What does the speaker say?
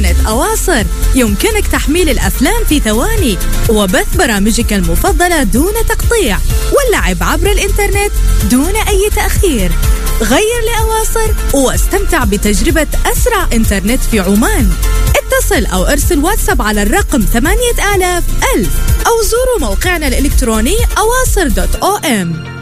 إنترنت أواصر يمكنك تحميل الأفلام في ثواني وبث برامجك المفضلة دون تقطيع واللعب عبر الإنترنت دون أي تأخير. غير لأواصر واستمتع بتجربة أسرع إنترنت في عمان. اتصل أو ارسل واتساب على الرقم 8000 أو زوروا موقعنا الإلكتروني awasr.om.